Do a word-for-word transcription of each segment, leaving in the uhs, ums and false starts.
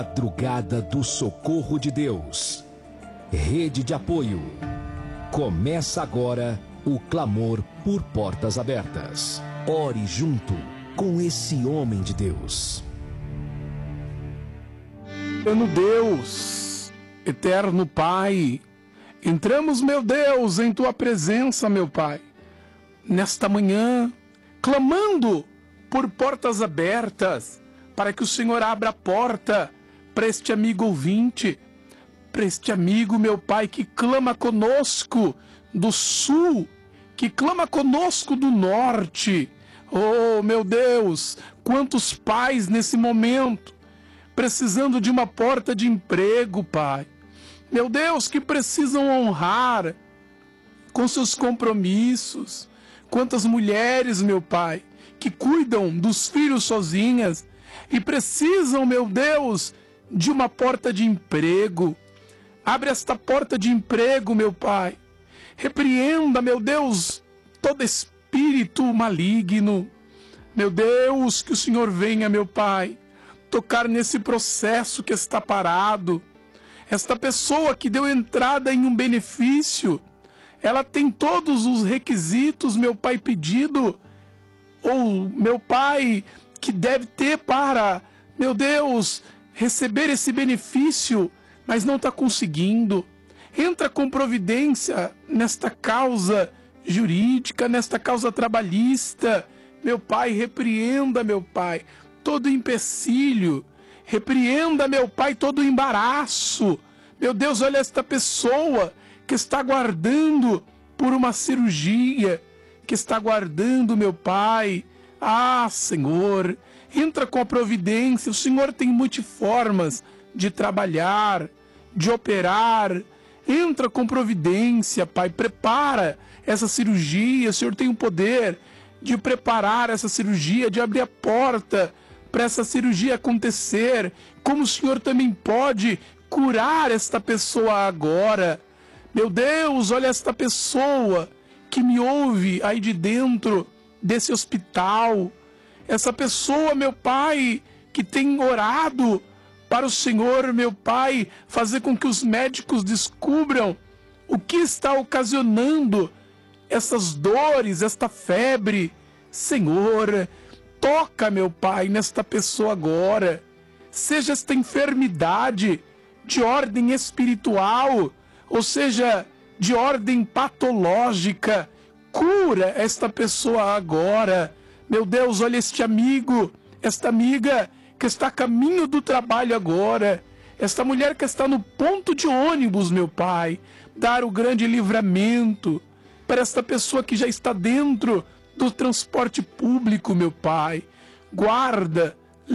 Madrugada do Socorro de Deus. Rede de apoio. Começa agora o clamor por portas abertas. Ore junto com esse homem de Deus. Eterno Deus, eterno Pai, entramos, meu Deus, em Tua presença, meu Pai, nesta manhã, clamando por portas abertas, para que o Senhor abra a porta para este amigo ouvinte, para este amigo, meu Pai, que clama conosco do sul, que clama conosco do norte. Oh, meu Deus, quantos pais nesse momento precisando de uma porta de emprego, Pai. Meu Deus, que precisam honrar com seus compromissos. Quantas mulheres, meu Pai, que cuidam dos filhos sozinhas e precisam, meu Deus, de uma porta de emprego. Abre esta porta de emprego, meu Pai. Repreenda, meu Deus, todo espírito maligno. Meu Deus, que o Senhor venha, meu Pai, tocar nesse processo que está parado. Esta pessoa que deu entrada em um benefício, ela tem todos os requisitos, meu Pai, pedido, ou meu Pai, que deve ter para, meu Deus, receber esse benefício, mas não está conseguindo. Entra com providência nesta causa jurídica, nesta causa trabalhista. Meu Pai, repreenda, meu Pai, todo empecilho. Repreenda, meu Pai, todo embaraço. Meu Deus, olha esta pessoa que está aguardando por uma cirurgia, que está aguardando, meu Pai. Ah, Senhor, entra com a providência. O Senhor tem multiformas de trabalhar, de operar. Entra com providência, Pai. Prepara essa cirurgia. O Senhor tem o poder de preparar essa cirurgia, de abrir a porta para essa cirurgia acontecer. Como o Senhor também pode curar esta pessoa agora. Meu Deus, olha esta pessoa que me ouve aí de dentro desse hospital, essa pessoa, meu Pai, que tem orado para o Senhor, meu Pai, fazer com que os médicos descubram o que está ocasionando essas dores, esta febre. Senhor, toca, meu Pai, nesta pessoa agora. Seja esta enfermidade de ordem espiritual, ou seja, de ordem patológica, cura esta pessoa agora. Meu Deus, olha este amigo, esta amiga que está a caminho do trabalho agora, esta mulher que está no ponto de ônibus, meu Pai, dar o grande livramento para esta pessoa que já está dentro do transporte público, meu Pai. Guarda,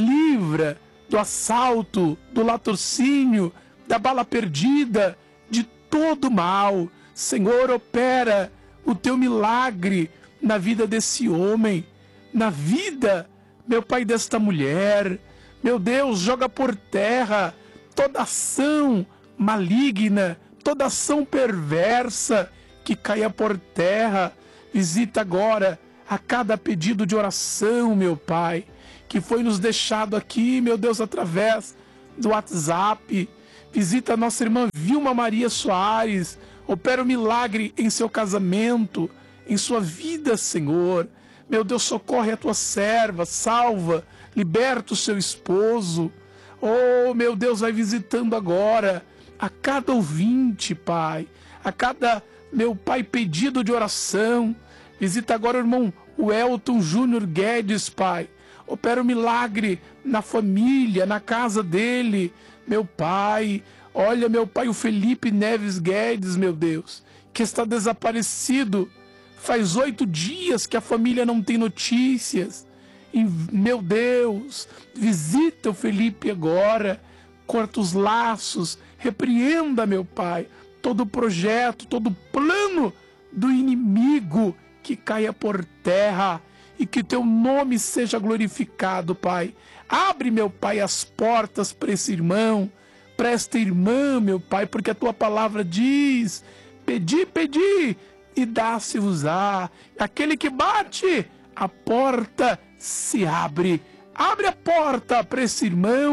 livra do assalto, do latrocínio, da bala perdida, de todo mal. Senhor, opera o teu milagre na vida desse homem, na vida, meu Pai, desta mulher. Meu Deus, joga por terra toda ação maligna, toda ação perversa que caia por terra. Visita agora a cada pedido de oração, meu Pai, que foi nos deixado aqui, meu Deus, através do WhatsApp. Visita a nossa irmã Vilma Maria Soares. Opera o milagre em seu casamento, em sua vida, Senhor. Meu Deus, socorre a tua serva, salva, liberta o seu esposo. Oh, meu Deus, vai visitando agora a cada ouvinte, Pai, a cada, meu Pai, pedido de oração. Visita agora o irmão Welton Júnior Guedes, Pai. Opera o milagre na família, na casa dele, meu Pai. Olha, meu Pai, o Felipe Neves Guedes, meu Deus, que está desaparecido. Faz oito dias que a família não tem notícias. E, meu Deus, visita o Felipe agora, corta os laços, repreenda, meu Pai, todo o projeto, todo o plano do inimigo que caia por terra e que teu nome seja glorificado, Pai. Abre, meu Pai, as portas para esse irmão, para esta irmã, meu Pai, porque a tua palavra diz: pedi, pedi e dá-se-vos-á. Aquele que bate, a porta se abre. Abre a porta para esse irmão,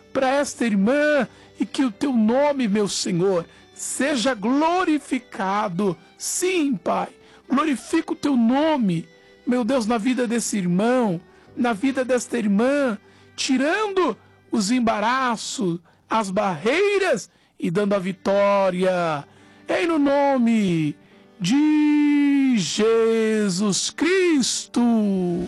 para esta irmã e que o teu nome, meu Senhor, seja glorificado. Sim, Pai, glorifica o teu nome, meu Deus, na vida desse irmão, na vida desta irmã, tirando os embaraços, as barreiras e dando a vitória. Em no nome de Jesus Cristo.